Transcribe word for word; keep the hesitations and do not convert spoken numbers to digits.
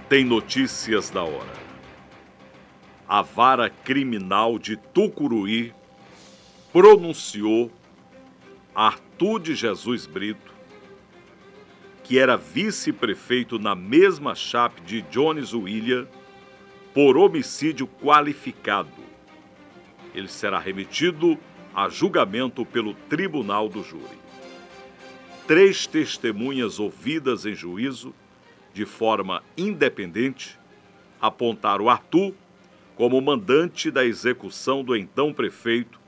tem notícias da hora. A vara criminal de Tucuruí pronunciou Arthur de Jesus Brito, que era vice-prefeito na mesma chapa de Jones William, por homicídio qualificado. Ele será remetido a julgamento pelo Tribunal do Júri. Três testemunhas ouvidas em juízo, de forma independente, apontaram Arthur como mandante da execução do então prefeito